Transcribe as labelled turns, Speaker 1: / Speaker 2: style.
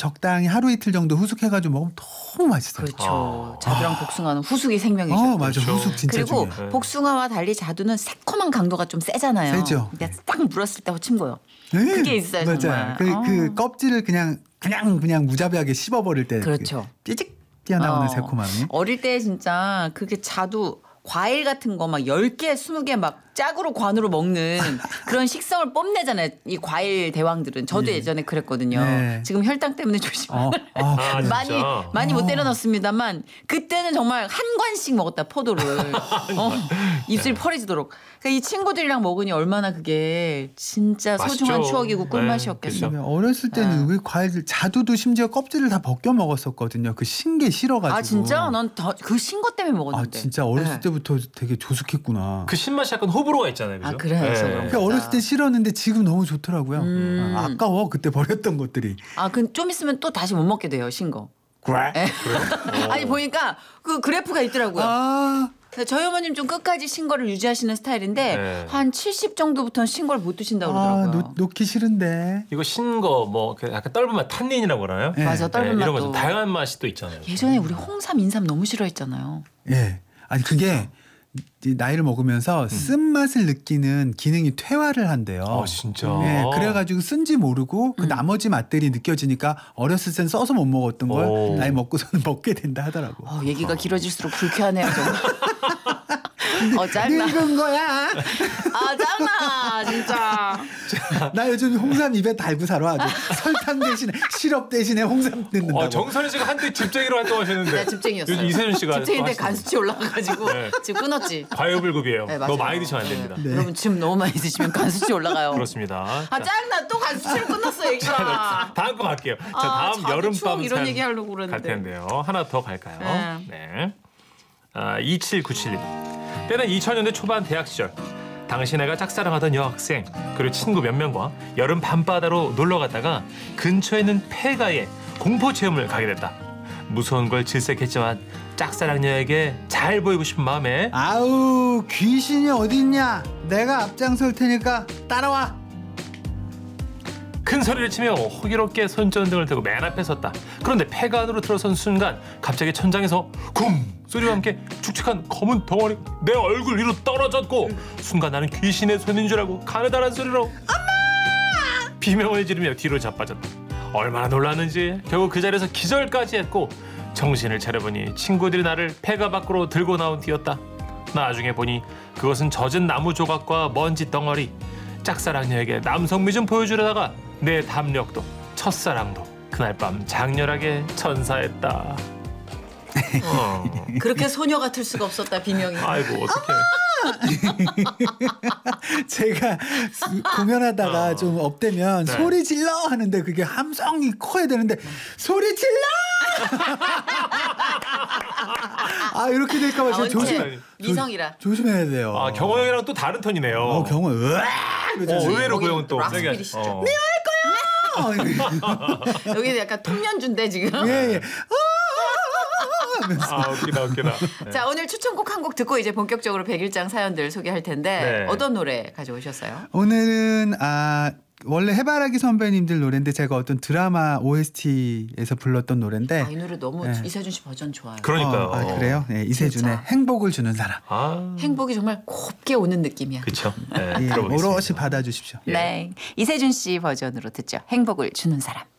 Speaker 1: 적당히 하루 이틀 정도 후숙해가지고 먹으면 너무 맛있어요.
Speaker 2: 그렇죠. 자두랑 복숭아는 후숙이 생명이죠.
Speaker 1: 맞아.
Speaker 3: 그렇죠.
Speaker 1: 후숙 진짜
Speaker 2: 그리고
Speaker 1: 중요해.
Speaker 2: 복숭아와 달리 자두는 새콤한 강도가 좀 세잖아요.
Speaker 1: 세죠.
Speaker 2: 그러니까 딱 물었을 때 헛친거요.
Speaker 1: 네.
Speaker 2: 그게 있어요,
Speaker 1: 맞아요.
Speaker 2: 정말.
Speaker 1: 그 껍질을 그냥 무자비하게 씹어버릴 때
Speaker 2: 그렇죠.
Speaker 1: 삐직 튀어나오는 새콤함이.
Speaker 2: 어릴 때 진짜 그게 자두 과일 같은 거 막 10개, 20개 막 짝으로 관으로 먹는 그런 식성을 뽐내잖아요. 이 과일 대왕들은. 저도 예전에 그랬거든요.
Speaker 1: 네.
Speaker 2: 지금 혈당 때문에 조심하는
Speaker 3: 아,
Speaker 2: 많이 못 때려넣습니다만 그때는 정말 한 관씩 먹었다 포도를. 입술이 펄해지도록. 그러니까 이 친구들이랑 먹으니 얼마나 그게 진짜 소중한
Speaker 3: 맛있죠.
Speaker 2: 추억이고 꿀맛이었겠어.
Speaker 3: 네,
Speaker 1: 어렸을 때는 왜 과일들 자두도 심지어 껍질을 다 벗겨 먹었었거든요. 그 신 게 싫어가지고.
Speaker 2: 아 진짜? 난 그 신 것 때문에 먹었는데.
Speaker 1: 진짜 어렸을
Speaker 2: 네.
Speaker 1: 때부터 되게 조숙했구나.
Speaker 3: 그 신맛이 약간 호불호가 있잖아요. 그죠?
Speaker 2: 아, 그래서 그런가?
Speaker 1: 그러니까 어렸을 때 싫었는데 지금 너무 좋더라고요. 아까워 그때 버렸던 것들이.
Speaker 2: 그 좀 있으면 또 다시 못 먹게 돼요, 신 거.
Speaker 1: 그래?
Speaker 2: 아니 보니까 그 그래프가 있더라고요. 저희 어머님 좀 끝까지 신 거를 유지하시는 스타일인데
Speaker 3: 네.
Speaker 2: 한 70 정도부터는 신 걸 못 드신다고 그러더라고요.
Speaker 1: 놓기 싫은데.
Speaker 3: 이거 신거 뭐 약간 떫은 맛 탄닌이라고 그러나요?
Speaker 1: 네.
Speaker 2: 맞아, 떫은
Speaker 3: 이런 거
Speaker 2: 맛도.
Speaker 3: 좀 다양한 맛이 또 있잖아요.
Speaker 2: 예전에 우리 홍삼, 인삼 너무 싫어했잖아요.
Speaker 1: 예. 아니 그게 나이를 먹으면서 쓴맛을 느끼는 기능이 퇴화를 한대요.
Speaker 3: 아 진짜.
Speaker 1: 예, 그래가지고 쓴지 모르고 그 나머지 맛들이 느껴지니까 어렸을 땐 써서 못 먹었던 걸
Speaker 3: 오.
Speaker 1: 나이 먹고서는 먹게 된다 하더라고.
Speaker 2: 얘기가 길어질수록 불쾌하네요, 정말. 짱나.
Speaker 1: 늙은 거야.
Speaker 2: 짱나, 진짜.
Speaker 1: 나 요즘 홍삼 입에 달고 살아. 아주 설탕 대신에 시럽 대신에 홍삼 넣는다고.
Speaker 3: 정선희 씨가 한때 집쟁이로 활동하시는데.
Speaker 2: 내가 집쟁이였어요.
Speaker 3: 요즘 이세준 씨가
Speaker 2: 집쟁인데
Speaker 3: 또 하시는
Speaker 2: 간수치 올라가가지고
Speaker 3: 네.
Speaker 2: 지금 끊었지.
Speaker 3: 과유불급이에요.
Speaker 2: 네, 맞아요.
Speaker 3: 너무 많이 드시면 안 됩니다.
Speaker 1: 네.
Speaker 2: 여러분 지금 너무 많이 드시면 간수치 올라가요.
Speaker 3: 그렇습니다.
Speaker 2: 짱나 또 간수치로 끝났어 얘기가.
Speaker 3: 다음 거 갈게요. 자, 다음
Speaker 2: 자두
Speaker 3: 여름밤
Speaker 2: 추억 이런
Speaker 3: 사연
Speaker 2: 얘기 하려고 그러는데.
Speaker 3: 갈 텐데요. 하나 더 갈까요?
Speaker 2: 네.
Speaker 3: 네. 2797님. 때는 2000년대 초반 대학 시절. 당시 내가 짝사랑하던 여학생 그리고 친구 몇 명과 여름 밤바다로 놀러 갔다가 근처에 있는 폐가에 공포 체험을 가게 됐다. 무서운 걸 질색했지만 짝사랑녀에게 잘 보이고 싶은 마음에
Speaker 1: 아우 귀신이 어딨냐? 내가 앞장설 테니까 따라와.
Speaker 3: 큰 소리를 치며 호기롭게 손전등을 들고 맨 앞에 섰다. 그런데 폐가 안으로 들어선 순간 갑자기 천장에서 쿵 소리와 함께 축축한 검은 덩어리 내 얼굴 위로 떨어졌고 순간 나는 귀신의 손인 줄 알고 가느다란 소리로 엄마! 비명을 지르며 뒤로 자빠졌다. 얼마나 놀랐는지 결국 그 자리에서 기절까지 했고 정신을 차려보니 친구들이 나를 폐가 밖으로 들고 나온 뒤였다. 나중에 보니 그것은 젖은 나무 조각과 먼지 덩어리. 짝사랑녀에게 남성미 좀 보여주려다가 내 담력도 첫사랑도 그날 밤 장렬하게 천사했다.
Speaker 2: 그렇게 소녀 같을 수가 없었다 비명이.
Speaker 3: 아이고 어떡해.
Speaker 1: 제가 공연하다가 좀 업되면
Speaker 3: 네.
Speaker 1: 소리 질러 하는데 그게 함성이 커야 되는데 소리 질러! 이렇게 될까봐 제가
Speaker 2: 미성이라.
Speaker 1: 조심해야 돼요.
Speaker 3: 경호 형이랑 또 다른 톤이네요.
Speaker 1: 경호 으악!
Speaker 3: 의외로 그
Speaker 2: 거기
Speaker 3: 형은 또
Speaker 2: 락스피릿이죠.
Speaker 1: 예.
Speaker 2: 여기는 약간 통연주인데 지금.
Speaker 1: 예.
Speaker 3: 웃기다. 네.
Speaker 2: 자 오늘 추천곡 한 곡 듣고 이제 본격적으로 100일장 사연들 소개할 텐데
Speaker 3: 네.
Speaker 2: 어떤 노래 가져오셨어요?
Speaker 1: 오늘은 원래 해바라기 선배님들 노래인데 제가 어떤 드라마 OST에서 불렀던 노래인데
Speaker 2: 이 노래 너무
Speaker 1: 네.
Speaker 2: 이세준 씨 버전 좋아요.
Speaker 3: 그러니까요.
Speaker 1: 그래요? 네, 이세준의
Speaker 2: 진짜.
Speaker 1: 행복을 주는 사람.
Speaker 2: 행복이 정말 곱게 오는 느낌이야.
Speaker 3: 그렇죠. 네,
Speaker 1: 예,
Speaker 3: 들어보겠습니다.
Speaker 1: 오롯이 받아주십시오.
Speaker 2: 네, 이세준 씨 버전으로 듣죠. 행복을 주는 사람.